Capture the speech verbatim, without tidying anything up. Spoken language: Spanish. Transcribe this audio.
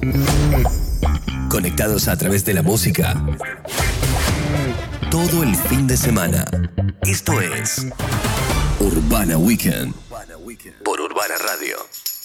Conectados a través de la música todo el fin de semana. Esto es Urbana Weekend por Urbana Radio.